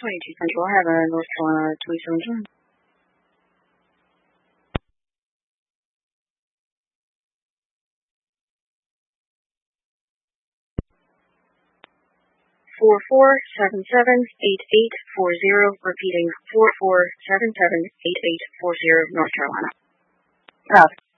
22 Central, I have a North Carolina 27 turn. 44778840, repeating 44778840, North Carolina.